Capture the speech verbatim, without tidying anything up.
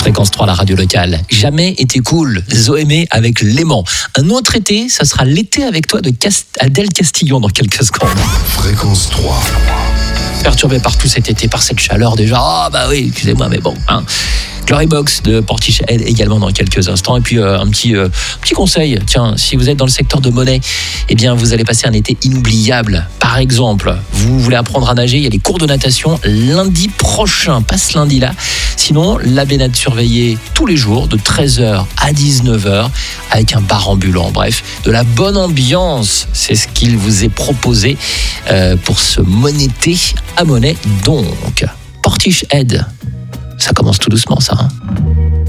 Fréquence trois, la radio locale. Jamais été cool. Zoémé avec Léman. Un autre été, ça sera l'été avec toi de Cast- Adèle Castillon dans quelques secondes. Fréquence trois. Perturbé par tout cet été, par cette chaleur déjà. Ah bah oui, excusez-moi, mais bon. Hein. Glorybox de Portiched également dans quelques instants. Et puis euh, un petit euh, petit conseil. Tiens, si vous êtes dans le secteur de Monnaie, eh bien vous allez passer un été inoubliable. Par exemple, vous voulez apprendre à nager, il y a les cours de natation lundi prochain, pas ce lundi-là. Sinon, la baignade surveillée tous les jours de treize heures à dix-neuf heures avec un bar ambulant. Bref, de la bonne ambiance. C'est ce qu'il vous est proposé euh, pour ce monété à Monnaie. Donc, Portiched. Ça commence tout doucement, ça. Hein.